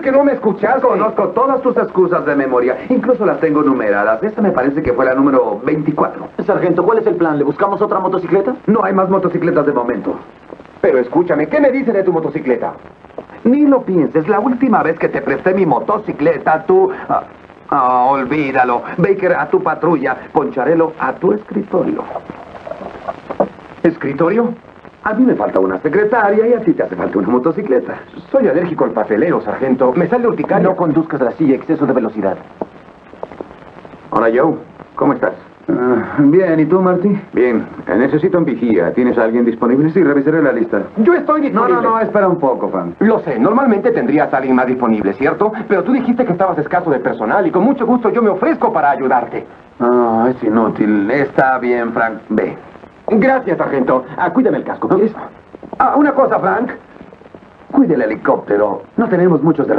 que no me escuchaste. Conozco todas tus excusas de memoria. Incluso las tengo numeradas. Esta me parece que fue la número 24. Sargento, ¿cuál es el plan? ¿Le buscamos otra motocicleta? No hay más motocicletas de momento. Pero escúchame, ¿qué me dices de tu motocicleta? Ni lo pienses. La última vez que te presté mi motocicleta, tú... olvídalo. Baker a tu patrulla. Poncharelo a tu escritorio. ¿Escritorio? A mí me falta una secretaria y a ti te hace falta una motocicleta. Soy alérgico al papelero, sargento. Me sale urticaria. No conduzcas la silla, exceso de velocidad. Hola, Joe. ¿Cómo estás? Bien, ¿y tú, Marty? Bien. Necesito un vigía. ¿Tienes a alguien disponible? Sí, revisaré la lista. Yo estoy disponible. No, espera un poco, Frank. Lo sé, normalmente tendrías a alguien más disponible, ¿cierto? Pero tú dijiste que estabas escaso de personal y con mucho gusto yo me ofrezco para ayudarte. Es inútil. Está bien, Frank. Ve. Gracias, sargento. Cuídame el casco, ¿quieres? Una cosa, Frank. Cuide el helicóptero. No tenemos muchos de